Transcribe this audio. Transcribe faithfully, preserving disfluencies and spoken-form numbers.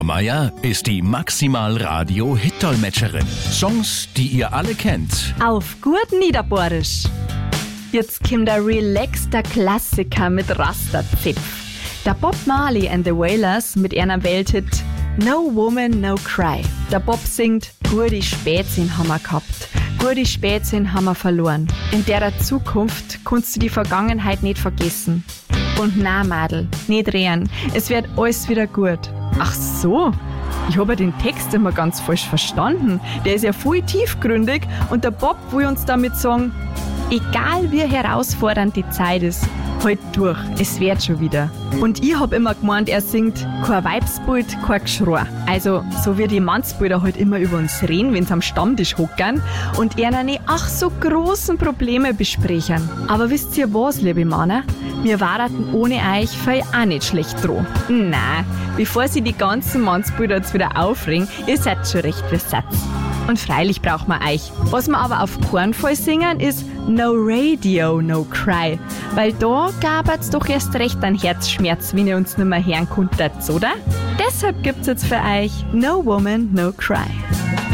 Meier ist die Maximal-Radio-Hit-Dolmetscherin. Songs, die ihr alle kennt. Auf gut Niederbohrisch. Jetzt kommt der relaxter Klassiker mit Rastazipf. Der Bob Marley and the Wailers mit einer Welthit No Woman, No Cry. Der Bob singt, gute Spätsinn haben wir gehabt, gute Spätsinn haben wir verloren. In der Zukunft kannst du die Vergangenheit nicht vergessen. Und na, Madel, nicht reden, es wird alles wieder gut. Ach so, ich habe den Text immer ganz falsch verstanden. Der ist ja voll tiefgründig und der Bob will uns damit sagen, egal wie herausfordernd die Zeit ist, halt durch, es wird schon wieder. Und ich hab immer gemeint, er singt kein Weibsbild, kein Geschrei. Also so wie die Mannsbilder halt immer über uns reden, wenn sie am Stammtisch hockern und er eine ach so großen Probleme besprechen. Aber wisst ihr was, liebe Männer? Wir waren ohne euch voll auch nicht schlecht dran. Nein, bevor sie die ganzen Mannsbilder jetzt wieder aufregen, ihr seid schon recht besetzt. Und freilich braucht man euch. Was wir aber auf keinen Fall singen, ist No Radio, No Cry. Weil da gab's doch erst recht einen Herzschmerz, wenn ihr uns nicht mehr hören konntet, oder? Deshalb gibt's jetzt für euch No Woman, No Cry.